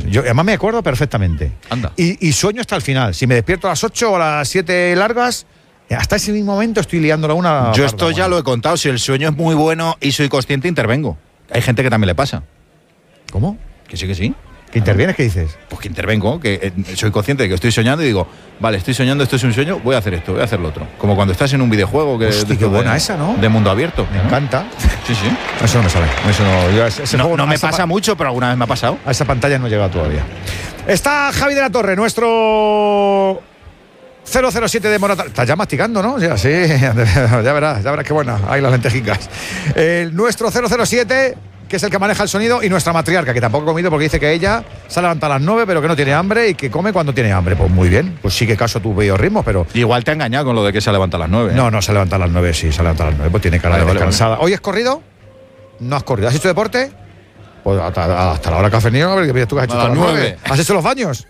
Yo además me acuerdo perfectamente. Anda. Y sueño hasta el final. Si me despierto a las 8 o a las 7 largas, hasta ese mismo momento estoy liándola una. Yo esto ya lo he contado. Si el sueño es muy bueno y soy consciente, intervengo. Hay gente que también le pasa. ¿Cómo? Que sí, que sí. ¿Que intervienes? ¿Qué dices? Pues que intervengo, que soy consciente de que estoy soñando y digo, vale, estoy soñando, esto es un sueño, voy a hacer esto, voy a hacer lo otro. Como cuando estás en un videojuego que Hostia, qué buena esa, ¿no? De mundo abierto. Me encanta. Sí, sí. Eso no me sale. Eso no. Yo ese juego No me pasa mucho, pero alguna vez me ha pasado. A esa pantalla no he llegado todavía. Está Javi de la Torre, nuestro 007 de Morata. Estás ya masticando, ¿no? Ya, sí, ya verás qué buena. Ahí las lentejicas. Nuestro 007, que es el que maneja el sonido, y nuestra matriarca, que tampoco ha comido porque dice que ella se ha levantado a las 9, pero que no tiene hambre y que come cuando tiene hambre. Pues muy bien, pues sí que caso tu biorritmo, pero... Igual te ha engañado con lo de que se levanta a las 9. No se levanta a las 9, sí, se levanta a las 9, pues tiene cara de descansada. Vale. ¿Hoy has corrido? No has corrido. ¿Has hecho deporte? Pues hasta la hora que has venido, a ver qué piensas tú que has hecho A hasta las las 9. 9. ¿Has hecho los baños?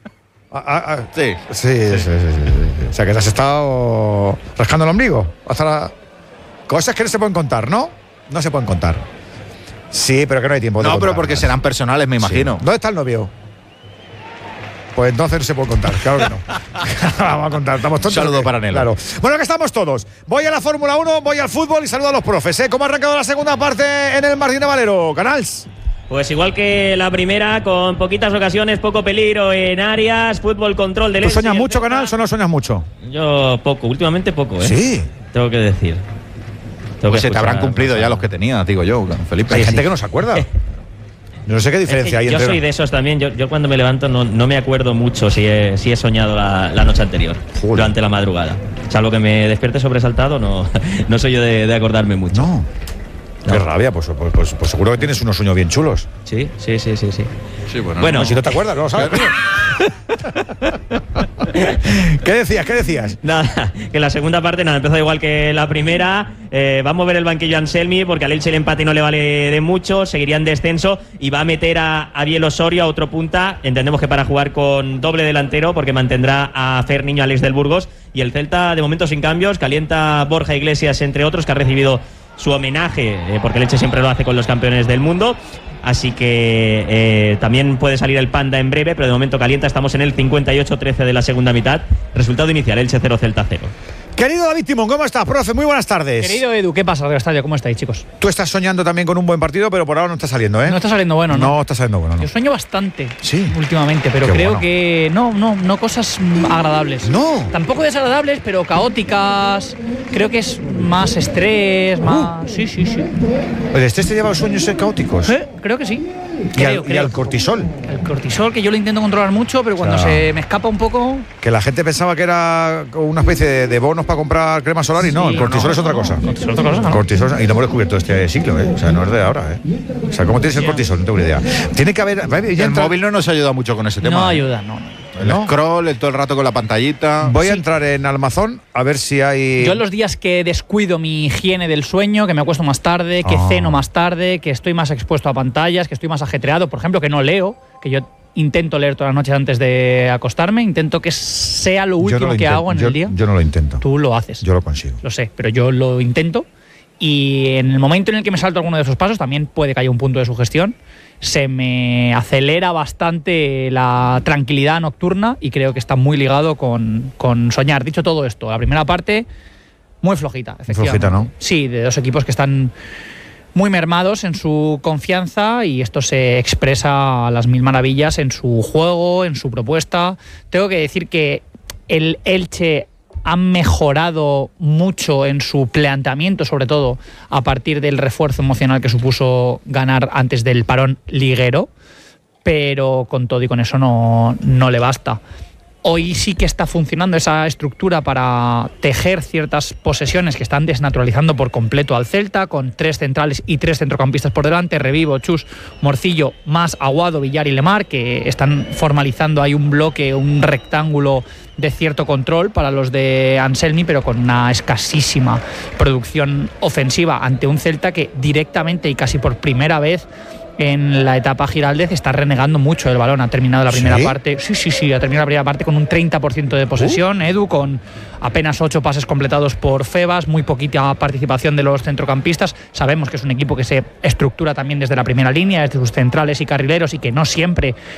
Sí. Sí. O sea, que te has estado rascando el ombligo. Cosas que no se pueden contar, ¿no? No se pueden contar. Sí, pero que no hay tiempo de No, pero contarlas. porque serán personales, me imagino. Sí. ¿Dónde está el novio? Pues entonces no se puede contar, claro que no. Vamos a contar, estamos tontos. Un saludo para Nelo. Claro. Bueno, que estamos todos. Voy a la Fórmula 1, voy al fútbol y saludo a los profes. ¿Cómo ha arrancado la segunda parte en el Martín de Valero? Canals. Pues igual que la primera, con poquitas ocasiones, poco peligro en áreas, fútbol, control del ¿Tú sueñas mucho, Canals, o no sueñas mucho? Yo poco, últimamente poco, ¿eh? Sí. Tengo que decir. Pues se te habrán cumplido ya los que tenías, digo yo, Felipe. Hay gente que no se acuerda. No sé qué diferencia hay entre... Yo soy de esos también. Yo cuando me levanto no me acuerdo mucho si he soñado la noche anterior, durante la madrugada. Salvo que me despierte sobresaltado, no soy yo de acordarme mucho. No. Qué rabia, pues seguro que tienes unos sueños bien chulos. Sí. Sí, Bueno, si no te acuerdas, no lo sabes. ¿Qué decías? Nada, que la segunda parte empezó igual que la primera. Va a mover el banquillo Anselmi porque al Elche el empate no le vale de mucho, seguiría en descenso y va a meter a Biel Osorio a otro punta. Entendemos que para jugar con doble delantero porque mantendrá a Fer Niño, Alex del Burgos, y el Celta de momento sin cambios. Calienta Borja Iglesias, entre otros, que ha recibido su homenaje porque el Elche siempre lo hace con los campeones del mundo. Así que también puede salir el Panda en breve, pero de momento calienta. Estamos en el 58-13 de la segunda mitad. Resultado inicial, Elche 0, Celta 0. Querido David Timón, ¿cómo estás, profe? Muy buenas tardes. Querido Edu, ¿qué pasa, Estadio? ¿Cómo estáis, chicos? Tú estás soñando también con un buen partido, pero por ahora no está saliendo, ¿eh? No está saliendo bueno, ¿no? No está saliendo bueno, ¿no? Yo sueño bastante Sí. últimamente, pero Qué creo bueno. que no cosas agradables. No. Tampoco desagradables, pero caóticas. Creo que es más estrés, más... Sí. ¿El estrés te lleva a los sueños caóticos? Creo que sí. ¿Y al cortisol? El cortisol, que yo lo intento controlar mucho, pero cuando se me escapa un poco... Que la gente pensaba que era una especie de bonos para comprar crema solar y no, el cortisol es otra cosa. Cortisol es otra cosa, ¿no? Cortisol, y lo hemos descubierto este siglo, ¿eh? O sea, no es de ahora, ¿eh? O sea, ¿cómo tienes el cortisol? No tengo ni idea. Tiene que haber... El móvil no nos ayuda mucho con ese tema. No ayuda, no. El scroll, todo el rato con la pantallita. Voy a entrar en Amazon a ver si hay... Yo en los días que descuido mi higiene del sueño, que me acuesto más tarde, que ceno más tarde, que estoy más expuesto a pantallas, que estoy más ajetreado, por ejemplo, que no leo, que yo intento leer todas las noches antes de acostarme, intento que sea lo último que hago en el día. Yo no lo intento. Tú lo haces. Yo lo consigo. Lo sé, pero yo lo intento y en el momento en el que me salto alguno de esos pasos también puede que haya un punto de sugestión. Se me acelera bastante la tranquilidad nocturna y creo que está muy ligado con soñar. Dicho todo esto, la primera parte muy flojita, efectivamente. Flojita, ¿no? Sí, de dos equipos que están muy mermados en su confianza y esto se expresa a las mil maravillas en su juego, en su propuesta. Tengo que decir que el Elche ha mejorado mucho en su planteamiento, sobre todo a partir del refuerzo emocional que supuso ganar antes del parón liguero, pero con todo y con eso no le basta. Hoy sí que está funcionando esa estructura para tejer ciertas posesiones que están desnaturalizando por completo al Celta, con 3 centrales y 3 centrocampistas por delante, Revivo, Chus, Morcillo, más Aguado, Villar y Lemar, que están formalizando ahí un bloque, un rectángulo de cierto control para los de Anselmi, pero con una escasísima producción ofensiva ante un Celta que directamente y casi por primera vez en la etapa Giraldez está renegando mucho el balón. Ha terminado la primera parte. Sí, ha terminado la primera parte con un 30% de posesión, Edu, con apenas 8 pases completados por Febas, muy poquita participación de los centrocampistas. Sabemos que es un equipo que se estructura también desde la primera línea, desde sus centrales y carrileros, y que no siempre